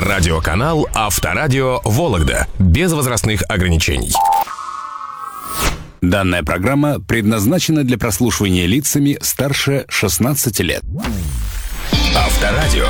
Радиоканал Авторадио Вологда. Без возрастных ограничений. Данная программа предназначена для прослушивания лицами старше 16 лет. Авторадио.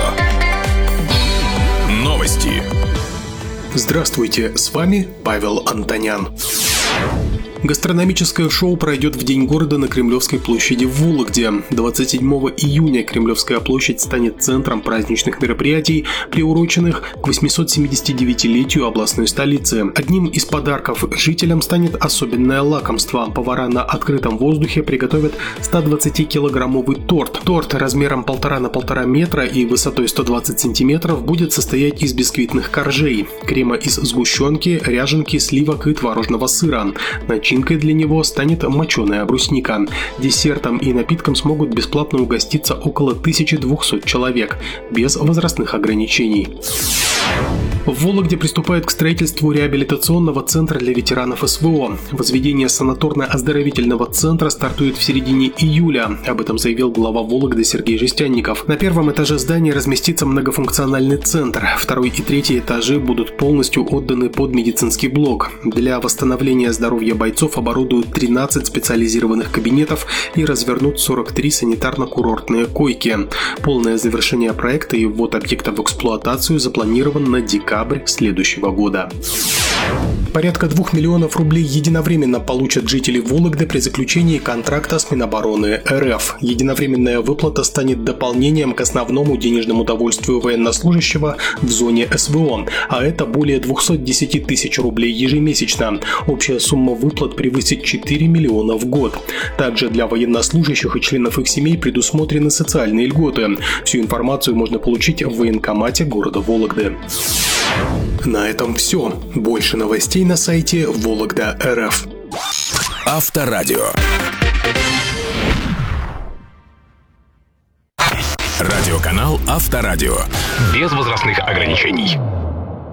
Новости. Здравствуйте, с вами Павел Антонян. Гастрономическое шоу пройдет в День города на Кремлевской площади в Вологде. 27 июня Кремлевская площадь станет центром праздничных мероприятий, приуроченных к 879-летию областной столицы. Одним из подарков жителям станет особенное лакомство. Повара на открытом воздухе приготовят 120-килограммовый торт. Торт размером 1,5 на 1,5 метра и высотой 120 сантиметров будет состоять из бисквитных коржей, крема из сгущенки, ряженки, сливок и творожного сыра. Начинкой для него станет моченая брусника. Десертом и напитком смогут бесплатно угоститься около 1200 человек, без возрастных ограничений. В Вологде приступает к строительству реабилитационного центра для ветеранов СВО. Возведение санаторно-оздоровительного центра стартует в середине июля. Об этом заявил глава Вологды Сергей Жестянников. На первом этаже здания разместится многофункциональный центр. Второй и третий этажи будут полностью отданы под медицинский блок. Для восстановления здоровья бойцов оборудуют 13 специализированных кабинетов и развернут 43 санитарно-курортные койки. Полное завершение проекта и ввод объекта в эксплуатацию запланирован на декабрь следующего года. Порядка 2 миллионов рублей единовременно получат жители Вологды при заключении контракта с Минобороны РФ. Единовременная выплата станет дополнением к основному денежному довольствию военнослужащего в зоне СВО, а это более 210 тысяч рублей ежемесячно. Общая сумма выплат превысит 4 миллиона в год. Также для военнослужащих и членов их семей предусмотрены социальные льготы. Всю информацию можно получить в военкомате города Вологды. На этом все. Больше новостей на сайте Вологда.рф. Авторадио. Радиоканал Авторадио. Без возрастных ограничений.